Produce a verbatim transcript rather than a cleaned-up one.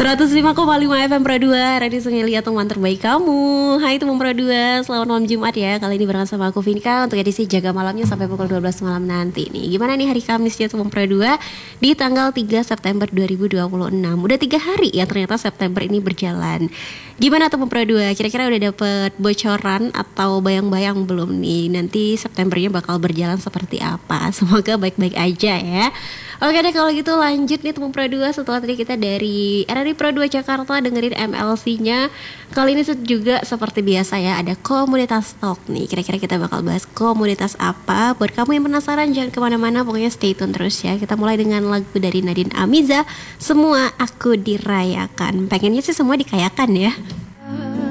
seratus lima koma lima F M Pro dua, Radio Sungai Liat, teman terbaik kamu. Hai teman Pro dua, selamat malam Jumat ya. Kali ini bareng sama aku Vinka untuk edisi Jaga Malamnya sampai pukul dua belas malam nanti nih. Gimana nih hari Kamis ya teman Pro dua di tanggal tiga September dua ribu dua puluh enam. Udah tiga hari ya ternyata September ini berjalan. Gimana teman Pro dua? Kira-kira udah dapet bocoran atau bayang-bayang belum nih nanti Septembernya bakal berjalan seperti apa? Semoga baik-baik aja ya. Oke deh kalau gitu lanjut nih teman Pro dua, setelah tadi kita dari R R I Pro dua Jakarta dengerin M L C-nya. Kali ini juga seperti biasa ya ada komunitas talk nih. Kira-kira kita bakal bahas komunitas apa? Buat kamu yang penasaran jangan kemana-mana, pokoknya stay tune terus ya. Kita mulai dengan lagu dari Nadine Amiza, Semua Aku Dirayakan. Pengennya sih semua dikayakan ya.